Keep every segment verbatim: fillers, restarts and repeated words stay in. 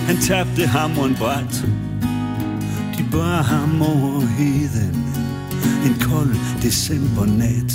Han tabte hammeren bræt. De bar ham over heden en kold decembernat.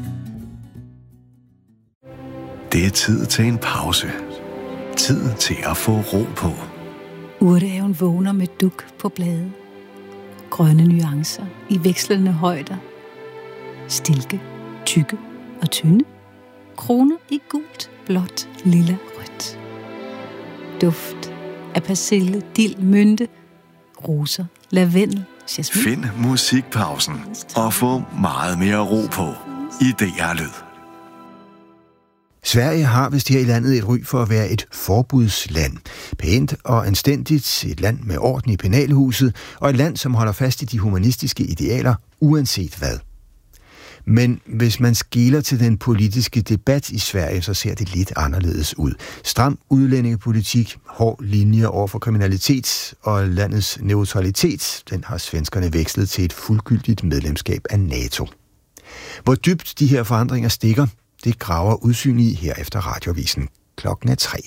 Det er tid til en pause. Tid til at få ro på. Urtehaven vågner med duk på blade. Grønne nuancer i vekslende højder. Stilke, tykke og tynde. Kroner i gult, blåt, lilla, rødt. Duft af persille, dild, mynte, roser, lavendel, jasmin. Find musikpausen og få meget mere ro på i D R Lyd. Sverige har vist her i landet et ry for at være et forbudsland. Pænt og anstændigt, et land med orden i penalhuset, og et land, som holder fast i de humanistiske idealer, uanset hvad. Men hvis man skeler til den politiske debat i Sverige, så ser det lidt anderledes ud. Stram udlændingepolitik, hård linje over for kriminalitet og landets neutralitet, den har svenskerne vekslet til et fuldgyldigt medlemskab af NATO. Hvor dybt de her forandringer stikker, det graver Udsyn i her efter Radioavisen. Klokken er tre.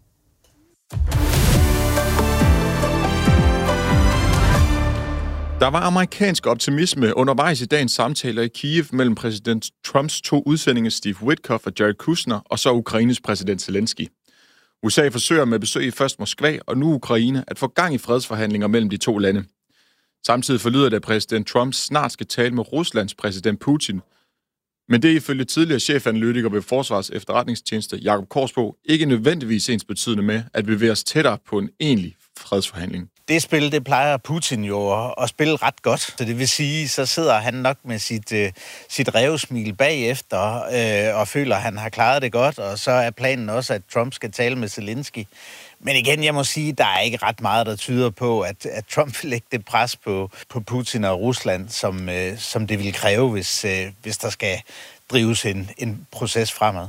Der var amerikansk optimisme undervejs i dagens samtaler i Kiev mellem præsident Trumps to udsendinge Steve Witkoff og Jared Kushner, og så Ukraines præsident Zelensky. U S A forsøger med besøg i først Moskva og nu Ukraine at få gang i fredsforhandlinger mellem de to lande. Samtidig forlyder det, at præsident Trump snart skal tale med Ruslands præsident Putin. Men det er ifølge tidligere chefanalytiker ved Forsvars Efterretningstjeneste Jakob Korsbo ikke nødvendigvis ens betydende med at bevæge os tættere på en egentlig fredsforhandling. Det spil, det plejer Putin jo at spille ret godt. Så det vil sige, så sidder han nok med sit, uh, sit rævesmil bagefter uh, og føler, at han har klaret det godt. Og så er planen også, at Trump skal tale med Zelensky. Men igen, jeg må sige, der er ikke ret meget, der tyder på, at, at Trump vil lægge det pres på, på Putin og Rusland, som, uh, som det vil kræve, hvis, uh, hvis der skal drives en, en proces fremad.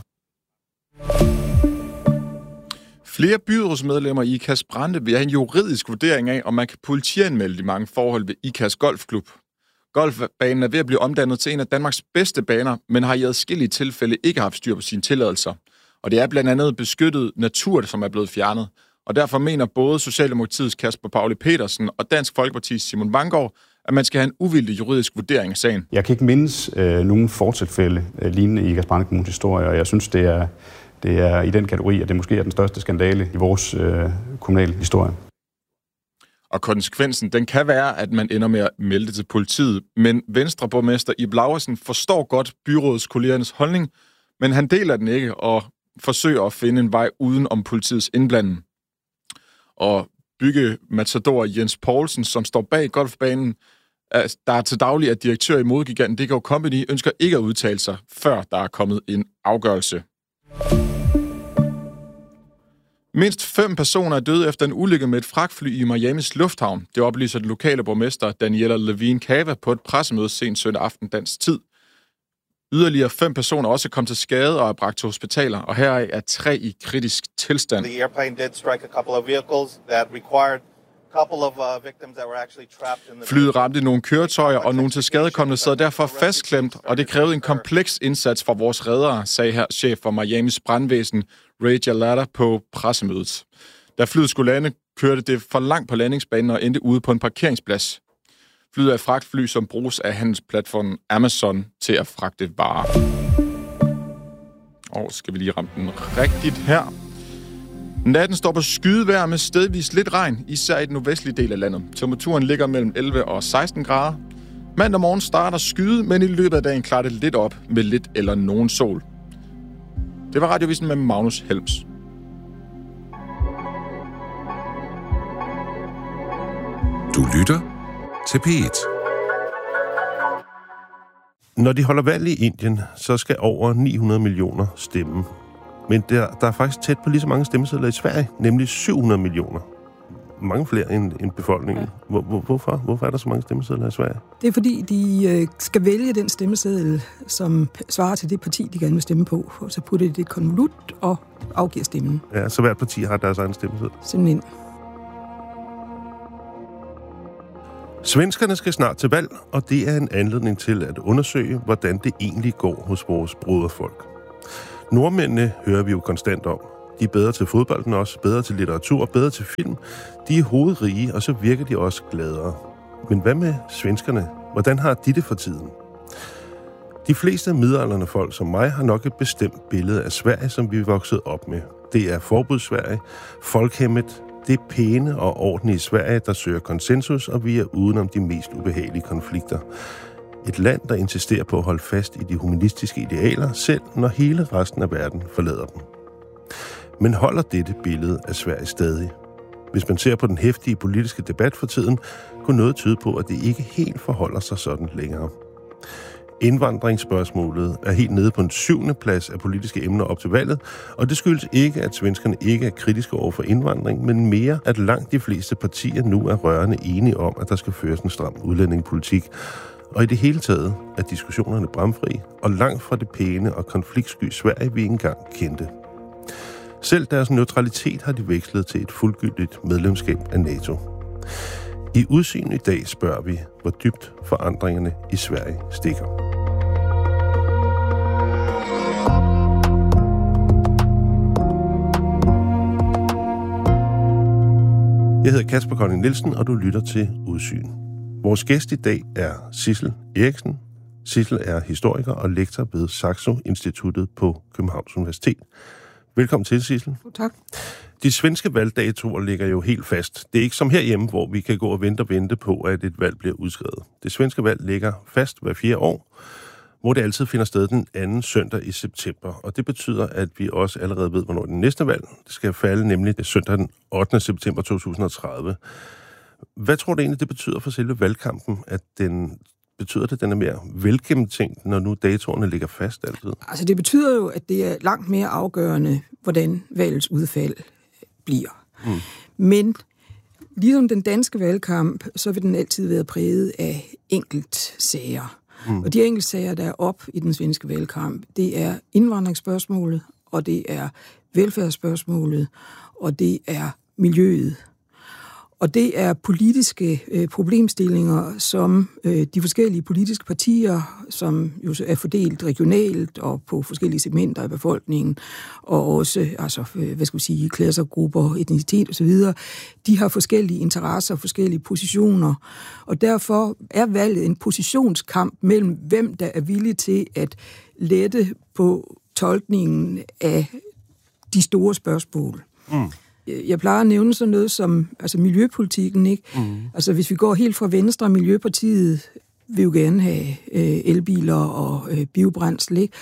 Flere byrådsmedlemmer i IKAS Brande vil have en juridisk vurdering af, om man kan politianmelde de mange forhold ved IKAS Golfklub. Golfbanen er ved at blive omdannet til en af Danmarks bedste baner, men har i adskillige tilfælde ikke haft styr på sine tilladelser. Og det er blandt andet beskyttet natur, som er blevet fjernet. Og derfor mener både Socialdemokratiets Kasper Pauli Petersen og Dansk Folkepartis Simon Vanggaard, at man skal have en uvildig juridisk vurdering af sagen. Jeg kan ikke mindes øh, nogen fortilfælde øh, lignende i IKAS Brande Kommunes historie, og jeg synes, det er... Det er i den kategori, at det måske er den største skandale i vores øh, kommunale historie. Og konsekvensen, den kan være, at man ender med at melde det til politiet. Men Venstreborgmester Ib Laursen forstår godt byrådskollegernes holdning, men han deler den ikke og forsøger at finde en vej uden om politiets indblanding. Og byggematador Jens Poulsen, som står bag golfbanen, der er til daglig er direktør i modegiganten Dego Company, ønsker ikke at udtale sig, før der er kommet en afgørelse. Mindst fem personer er døde efter en ulykke med et fragtfly i Miamis lufthavn. Det oplyser den lokale borgmester Daniela Levine Cava på et pressemøde sent søndag aften dansk tid. Yderligere fem personer også kom til skade og er bragt til hospitaler, og heraf er tre i kritisk tilstand. The airplane did strike a couple of vehicles that required a couple of uh, victims that were actually trapped in the... Flyet ramte nogle køretøjer, og nogle til skadekomne sad derfor fastklemt, og det krævede en kompleks indsats fra vores reddere, sagde her chef for Miamis brandvæsen Ray Jalata på pressemødet. Da flyet skulle lande, kørte det for langt på landingsbanen og endte ude på en parkeringsplads. Flyet er et fragtfly, som bruges af handelsplatformen Amazon til at fragte varer. Og skal vi lige ramme den rigtigt her. Natten står på skydevejr med stedvis lidt regn, især i den nordvestlige del af landet. Temperaturen ligger mellem elleve og seksten grader. Mandag morgen starter skyde, men i løbet af dagen klarer det lidt op med lidt eller nogen sol. Det var Radioavisen med Magnus Helms. Du lytter til P et. Når de holder valg i Indien, så skal over ni hundrede millioner stemme. Men der, der er faktisk tæt på lige så mange stemmesedler i Sverige, nemlig syv hundrede millioner. Mange flere end, end befolkningen. Hvor, hvor, hvorfor? Hvorfor er der så mange stemmesedler i Sverige? Det er fordi, de øh, skal vælge den stemmeseddel, som svarer til det parti, de gerne vil stemme på. Og så putter de det i et konvolut og afgiver stemmen. Ja, så hvert parti har deres egen stemmeseddel. Simpelthen. Svenskerne skal snart til valg, og det er en anledning til at undersøge, hvordan det egentlig går hos vores broderfolk. Nordmændene hører vi jo konstant om. De er bedre til fodbolden også, bedre til litteratur, bedre til film. De er hovedrige, og så virker de også gladere. Men hvad med svenskerne? Hvordan har de det for tiden? De fleste af midaldrende folk som mig har nok et bestemt billede af Sverige, som vi er vokset op med. Det er forbudssverige, folkhemmet, det er pæne og ordentlige Sverige, der søger konsensus, og vi er udenom de mest ubehagelige konflikter. Et land, der insisterer på at holde fast i de humanistiske idealer, selv når hele resten af verden forlader dem. Men holder dette billede af Sverige stadig? Hvis man ser på den heftige politiske debat for tiden, kunne noget tyde på, at det ikke helt forholder sig sådan længere. Indvandringsspørgsmålet er helt nede på en syvende plads af politiske emner op til valget, og det skyldes ikke, at svenskerne ikke er kritiske over for indvandring, men mere, at langt de fleste partier nu er rørende enige om, at der skal føres en stram udlændingepolitik. Og i det hele taget er diskussionerne bramfri, og langt fra det pæne og konfliktsky Sverige, vi engang kendte. Selv deres neutralitet har de vekslet til et fuldgyldigt medlemskab af NATO. I Udsyn i dag spørger vi, hvor dybt forandringerne i Sverige stikker. Jeg hedder Kasper Kolding Nielsen, og du lytter til Udsyn. Vores gæst i dag er Sissel Eriksen. Sissel er historiker og lektor ved Saxo Instituttet på Københavns Universitet. Velkommen til, Sissel. Tak. De svenske valgdatoer ligger jo helt fast. Det er ikke som herhjemme, hvor vi kan gå og vente og vente på, at et valg bliver udskrevet. Det svenske valg ligger fast hver fjerde år, hvor det altid finder sted den anden søndag i september. Og det betyder, at vi også allerede ved, hvornår det næste valg skal falde, nemlig det søndag den ottende september to tusind og tredive. Hvad tror du egentlig, det betyder for selve valgkampen, at den betyder det, at den er mere velgennemtænkt, når nu datoerne ligger fast altid? Altså det betyder jo, at det er langt mere afgørende, hvordan valgets udfald bliver. Mm. Men ligesom den danske valgkamp, så vil den altid være præget af enkeltsager. Mm. Og de enkeltsager, der er op i den svenske valgkamp, det er indvandringsspørgsmålet, og det er velfærdsspørgsmålet, og det er miljøet. Og det er politiske øh, problemstillinger, som øh, de forskellige politiske partier, som jo er fordelt regionalt og på forskellige segmenter af befolkningen, og også altså, øh, hvad skal vi sige, klassergrupper, etnicitet osv., de har forskellige interesser, forskellige positioner. Og derfor er valget en positionskamp mellem, hvem der er villig til at lette på tolkningen af de store spørgsmål. Mm. Jeg plejer at nævne sådan noget som altså miljøpolitikken, ikke? Mm. Altså hvis vi går helt fra Venstre, Miljøpartiet vil jo gerne have øh, elbiler og øh, biobrændsel, ikke?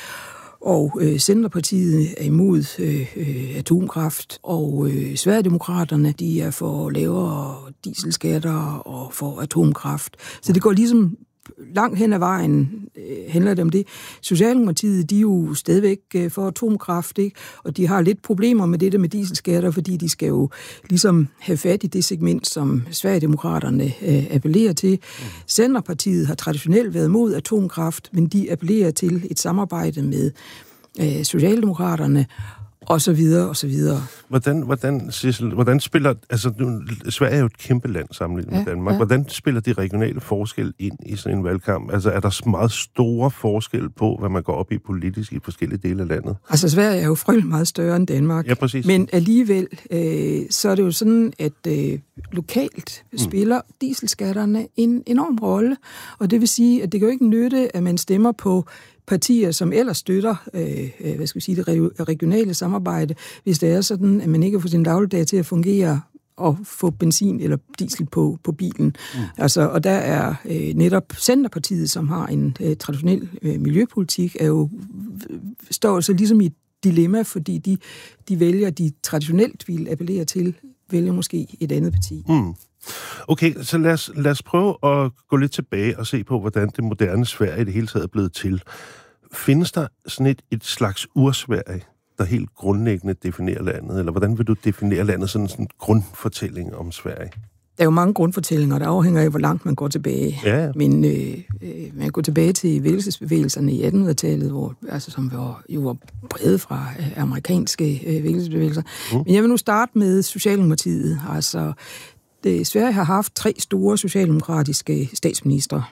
Og øh, Centerpartiet er imod øh, øh, atomkraft, og øh, Sverigedemokraterne, de er for lavere dieselskatter og for atomkraft. Så det går ligesom langt hen ad vejen øh, handler det om det. Socialdemokratiet, de er jo stadigvæk øh, for atomkraft, ikke? Og de har lidt problemer med det der med dieselskatter, fordi de skal jo ligesom have fat i det segment, som Sverigedemokraterne øh, appellerer til. Mm. Centerpartiet har traditionelt været mod atomkraft, men de appellerer til et samarbejde med øh, Socialdemokraterne, og så videre, og så videre. Hvordan, hvordan, Sissel, hvordan spiller, altså nu, Sverige er jo et kæmpe land sammenlignet ja, med Danmark. Ja. Hvordan spiller de regionale forskelle ind i sådan en valgkamp? Altså er der meget store forskelle på, hvad man går op i politisk i forskellige dele af landet? Altså Sverige er jo frygtelig meget større end Danmark. Ja, præcis. Men alligevel, øh, så er det jo sådan, at øh, lokalt spiller mm. dieselskatterne en enorm rolle. Og det vil sige, at det kan jo ikke nytte, at man stemmer på partier, som ellers støtter øh, hvad skal vi sige, det regionale samarbejde, hvis det er sådan, at man ikke får sin dagligdag til at fungere og få benzin eller diesel på, på bilen. Mm. Altså, og der er øh, netop Centerpartiet, som har en øh, traditionel øh, miljøpolitik, er jo, står så ligesom i et dilemma, fordi de, de vælger, de traditionelt vil appellere til, vælger måske et andet parti. Mm. Okay, så lad os, lad os prøve at gå lidt tilbage og se på, hvordan det moderne Sverige i det hele taget er blevet til. Findes der sådan et, et slags ursverige, der helt grundlæggende definerer landet? Eller hvordan vil du definere landet, sådan en grundfortælling om Sverige? Der er jo mange grundfortællinger, der afhænger af, hvor langt man går tilbage. Ja, ja. Men øh, man går tilbage til vækkelsesbevægelserne i attenhundredetallet, hvor, altså, som var, jo var brede fra øh, amerikanske øh, vækkelsesbevægelser. Mm. Men jeg vil nu starte med Socialdemokratiet. Altså, det, Sverige har haft tre store socialdemokratiske statsministre.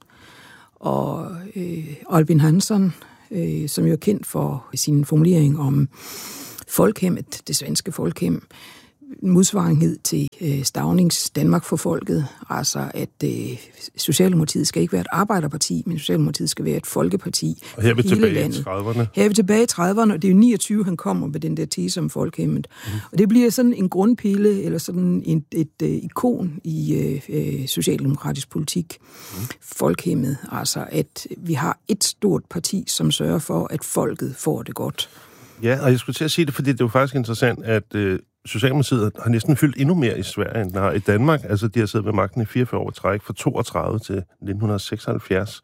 Og øh, Albin Hansson, øh, som jo er kendt for sin formulering om Folkhemmet, det svenske folkhem, modsvarenhed til øh, Staunings Danmark for folket, altså at øh, Socialdemokratiet skal ikke være et arbejderparti, men Socialdemokratiet skal være et folkeparti. Og her er vi tilbage landet. i trediverne. Her er vi tilbage i trediverne, og det er jo niogtyve, han kommer med den der tese om folkhemmet. Mm. Og det bliver sådan en grundpille, eller sådan en, et, et, et ikon i øh, socialdemokratisk politik. Mm. Folkhemmet, altså at vi har et stort parti, som sørger for, at folket får det godt. Ja, og jeg skulle til at sige det, fordi det er jo faktisk interessant, at øh, Socialdemokratiet har næsten fyldt endnu mere i Sverige, end den har i Danmark. Altså, de har siddet ved magten i fireogfyrre år træk, fra toogtredive til nitten seksoghalvfjerds.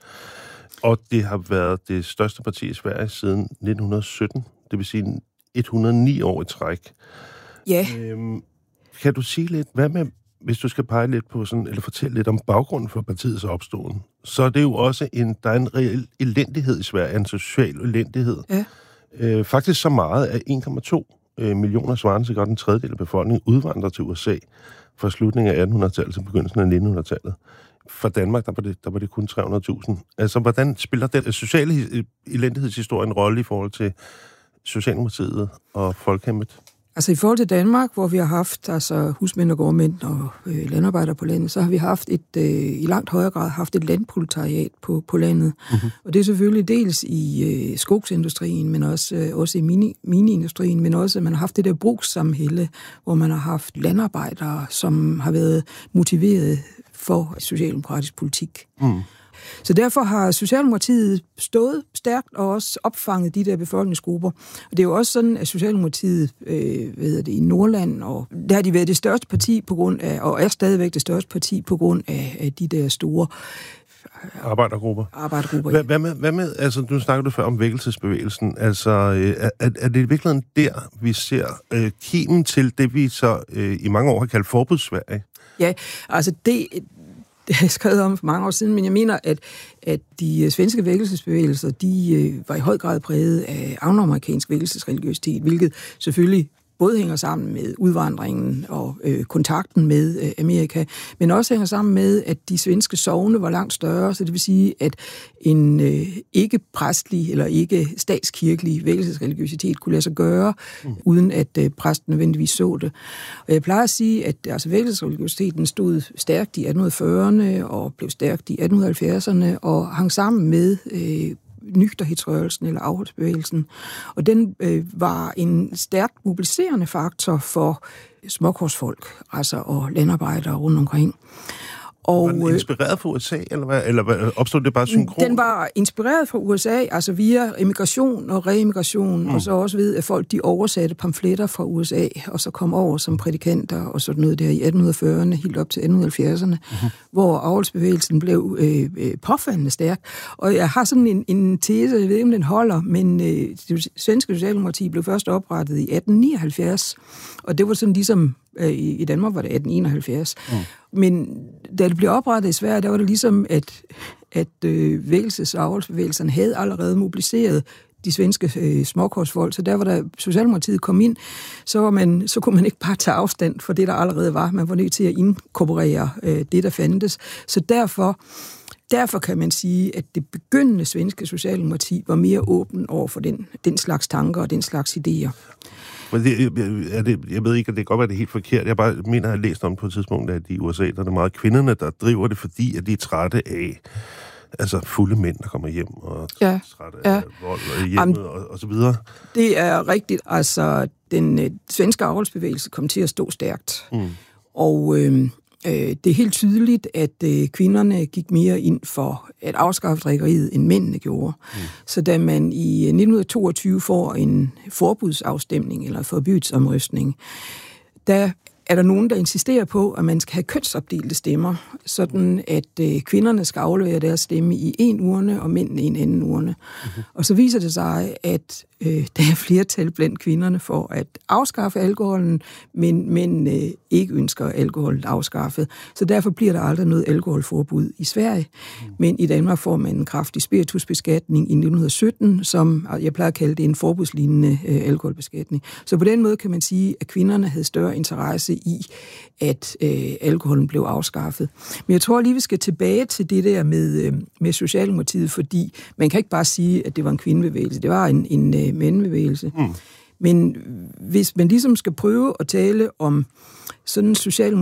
Og det har været det største parti i Sverige siden nitten sytten. Det vil sige et hundrede og ni år i træk. Ja. Øhm, kan du sige lidt, hvad med, hvis du skal pege lidt på sådan, eller fortælle lidt om baggrunden for partiets opståen, så er det jo også en, der er en reel elendighed i Sverige, en social elendighed. Ja. Øh, faktisk så meget, at en komma to millioner svarende til godt en tredjedel af befolkningen udvandrer til U S A fra slutningen af attenhundredetallet til begyndelsen af nittenhundredetallet. For Danmark, der var det, der var det kun tre hundrede tusind. Altså, hvordan spiller den sociale elendighedshistorie en rolle i forhold til Socialdemokratiet og Folkhemmet? Altså i forhold til Danmark, hvor vi har haft altså husmænd og gårdmænd og øh, landarbejdere på landet, så har vi haft et øh, i langt højere grad haft et landproletariat på, på landet. Mm-hmm. Og det er selvfølgelig dels i øh, skogsindustrien, men også, øh, også i mini, miniindustrien, men også, at man har haft det der brugssamhælde, hvor man har haft landarbejdere, som har været motiveret for socialdemokratisk politik. Mm. Så derfor har Socialdemokratiet stået stærkt og også opfanget de der befolkningsgrupper. Og det er jo også sådan, at Socialdemokratiet øh, hvad hedder det, i Nordland, og der har de været det største parti på grund af, og er stadigvæk det største parti på grund af, af de der store arbejdergrupper. Arbejdergrupper, hvad, hvad, med, hvad med, altså nu snakker du før om vækkelsesbevægelsen, altså er, er det i virkeligheden der, vi ser øh, kimen til det, vi så øh, i mange år har kaldt Forbudssverige? Ja, altså det... Det har jeg skrevet om for mange år siden, men jeg mener, at, at de svenske vækkelsesbevægelser, de øh, var i høj grad præget af afroamerikansk vækkelsesreligiøsitet, hvilket selvfølgelig både hænger sammen med udvandringen og øh, kontakten med øh, Amerika, men også hænger sammen med, at de svenske sogne var langt større, så det vil sige, at en øh, ikke-præstlig eller ikke-statskirkelig vækkelsesreligiøsitet kunne lade sig gøre, mm. uden at øh, præsten nødvendigvis så det. Og jeg plejer at sige, at altså, vækkelsesreligiøsiteten stod stærkt i atten fyrrerne og blev stærkt i atten halvfjerdserne og hang sammen med øh, nygterhedsrørelsen eller afholdsbevægelsen. Og den øh, var en stærkt mobiliserende faktor for småkorsfolk, altså og landarbejdere rundt omkring. Og, var den inspireret fra U S A, eller hvad? Eller opstod det bare synkron? Den var inspireret fra U S A, altså via immigration og reimmigration, mm. og så også ved, at folk de oversatte pamfletter fra U S A, og så kom over som prædikanter og sådan noget der i atten fyrrerne, helt op til atten halvfjerdserne, mm-hmm. hvor avlsbevægelsen blev øh, øh, påfaldende stærk. Og jeg har sådan en, en tese, jeg ved ikke, om den holder, men øh, det svenske socialdemokrati blev først oprettet i atten nioghalvfjerds, og det var sådan ligesom, øh, i Danmark var det atten enoghalvfjerds, mm. Men da det blev oprettet i Sverige, der var det ligesom, at, at øh, vækkelses- og avlsbevægelserne havde allerede mobiliseret de svenske øh, småkorsfolk, så der var der Socialdemokratiet kom ind, så, var man, så kunne man ikke bare tage afstand for det, der allerede var. Man var nødt til at inkorporere øh, det, der fandtes. Så derfor, derfor kan man sige, at det begyndende svenske Socialdemokrati var mere åben over for den, den slags tanker og den slags idéer. Men det, er det, jeg ved ikke, at det kan godt være, det er helt forkert. Jeg bare mener, at jeg har læst om på et tidspunkt, at i U S A, der er det meget kvinderne, der driver det, fordi at de er trætte af altså fulde mænd, der kommer hjem og ja, trætte af ja. vold og hjemmet Am, og, og så videre. Det er rigtigt. Altså, den øh, svenske avlsbevægelse kom til at stå stærkt. Mm. Og øh, øh, det er helt tydeligt, at øh, kvinderne gik mere ind for at afskaffe drikkeriet, end mændene gjorde. Mm. Så da man i nitten toogtyve får en forbudsafstemning eller forbudsomrøstning, der er der nogen, der insisterer på, at man skal have kønsopdelte stemmer, sådan at øh, kvinderne skal aflevere deres stemme i en urne, og mændene i en anden urne. Mm-hmm. Og så viser det sig, at øh, der er flertal blandt kvinderne for at afskaffe alkoholen, men mænd øh, ikke ønsker alkoholen afskaffet. Så derfor bliver der aldrig noget alkoholforbud i Sverige. Mm. Men i Danmark får man en kraftig spiritusbeskatning i nitten sytten, som jeg plejer at kalde det en forbudslignende øh, alkoholbeskatning. Så på den måde kan man sige, at kvinderne havde større interesse i, at øh, alkoholen blev afskaffet. Men jeg tror lige, vi skal tilbage til det der med, øh, med Socialdemokratiet, fordi man kan ikke bare sige, at det var en kvindebevægelse. Det var en, en øh, mændebevægelse. Mm. Men hvis man ligesom skal prøve at tale om sådan en social